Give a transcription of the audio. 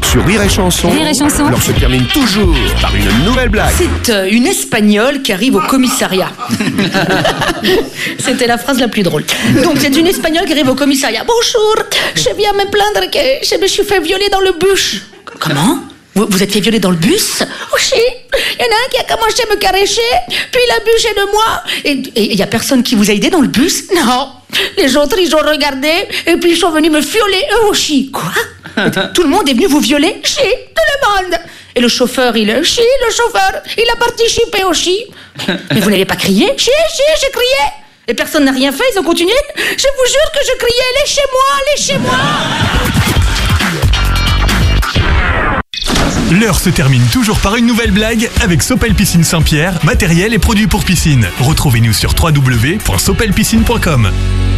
Sur Rire et Chanson, Rire et Chanson. l'heure se termine toujours par une nouvelle blague. C'est une Espagnole qui arrive au commissariat. C'était la phrase la plus drôle. Donc c'est une Espagnole qui arrive au commissariat. Bonjour, je viens me plaindre que je me suis fait violer dans le bus. Comment ? Vous êtes fait violer dans le bus ? Oui, il y en a un qui a commencé à me caresser, puis il a abusé de moi. Et il n'y a personne qui vous a aidé dans le bus ? Non. Les autres, ils ont regardé, et puis ils sont venus me violer eux aussi. Quoi ? Tout le monde est venu vous violer ? Si, tout le monde. Et le chauffeur, il a participé aussi. Mais vous n'avez pas crié ? Si, j'ai crié. Et personne n'a rien fait, ils ont continué. Je vous jure que je criais, laissez-moi. L'heure se termine toujours par une nouvelle blague avec Sopel Piscine Saint-Pierre, matériel et produits pour piscine. Retrouvez-nous sur www.sopelpiscine.com.